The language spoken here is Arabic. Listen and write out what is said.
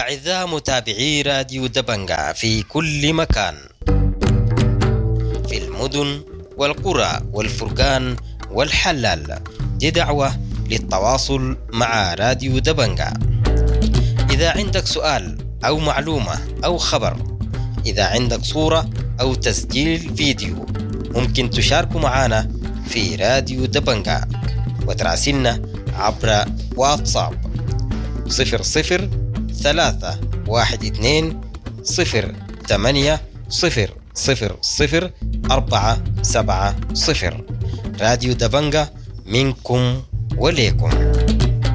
أعزائي متابعي راديو دبنجا في كل مكان، في المدن والقرى والفرقان والحلال، دي دعوة للتواصل مع راديو دبنجا. إذا عندك سؤال أو معلومة أو خبر، إذا عندك صورة أو تسجيل فيديو، ممكن تشاركوا معنا في راديو دبنجا وتراسلنا عبر واتساب 00312080000470. راديو دبنجا منكم وليكم.